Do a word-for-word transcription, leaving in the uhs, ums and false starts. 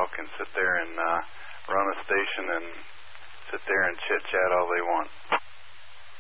can sit there and uh, run a station and sit there and chit-chat all they want.